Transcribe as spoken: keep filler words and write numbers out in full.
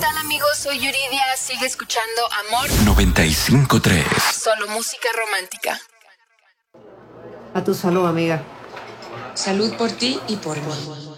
tal, amigos? Soy Yuridia. Sigue escuchando Amor noventa y cinco punto tres. Solo música romántica. A tu salud, amiga. Salud por ti y por mí.